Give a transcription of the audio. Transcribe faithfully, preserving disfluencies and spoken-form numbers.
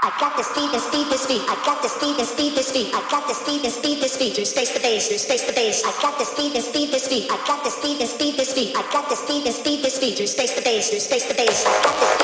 I got this beat and speed this beat. I got this beat and speed this beat. I got this beat and speed this beat. Through space the bass, through space the bass. I got this beat and speed this beat. I got this beat and speed this beat. I got this beat and speed this beat. Through space the bass, through space the bass. I got this beat